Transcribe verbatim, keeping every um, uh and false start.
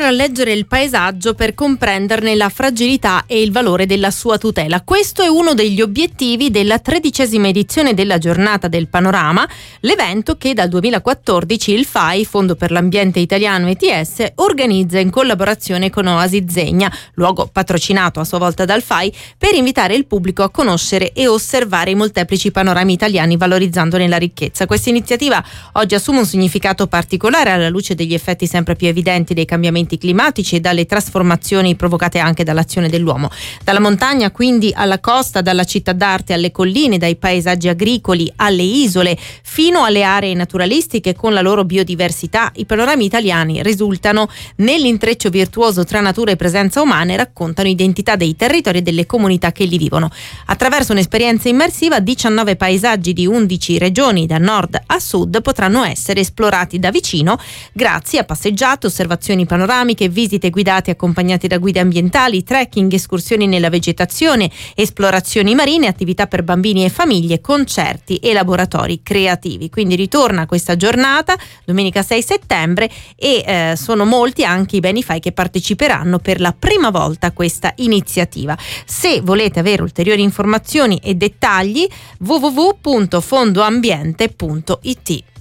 imparare a leggere il paesaggio per comprenderne la fragilità e il valore della sua tutela. Questo è uno degli obiettivi della tredicesima edizione della Giornata del Panorama, l'evento che dal duemilaquattordici il F A I, Fondo per l'Ambiente Italiano E T S, organizza in collaborazione con Oasi Zegna, luogo patrocinato a sua volta dal F A I, per invitare il pubblico a conoscere e osservare i molteplici panorami italiani valorizzandone la ricchezza. Questa iniziativa oggi assume un significato particolare alla luce degli effetti sempre più evidenti dei cambiamenti climatici e dalle trasformazioni provocate anche dall'azione dell'uomo. Dalla montagna quindi alla costa, dalla città d'arte alle colline, dai paesaggi agricoli alle isole, fino alle aree naturalistiche con la loro biodiversità, i panorami italiani risultano nell'intreccio virtuoso tra natura e presenza umana e raccontano identità dei territori e delle comunità che li vivono. Attraverso un'esperienza immersiva, diciannove paesaggi di undici regioni da nord a sud potranno essere esplorati da vicino grazie a passeggiate, osservazioni panoramiche, visite guidate accompagnate da guide ambientali, trekking, escursioni nella vegetazione, esplorazioni marine, attività per bambini e famiglie, concerti e laboratori creativi. Quindi ritorna questa giornata domenica sei settembre e eh, sono molti anche i Benifai che parteciperanno per la prima volta a questa iniziativa. Se volete avere ulteriori informazioni e dettagli, w w w punto fondoambiente punto i t.